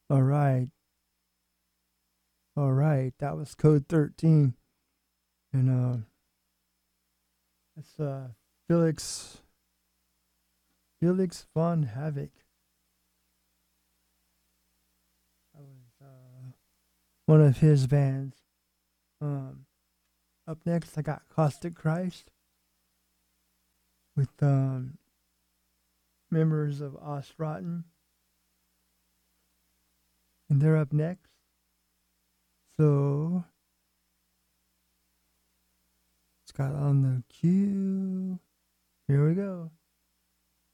All right. All right. That was Code 13. And it's Felix Felix von Havoc. That was one of his bands. Um Up next I got Caustic Christ with members of Ostrotten, and they're up next. So it's got on the queue. Here we go.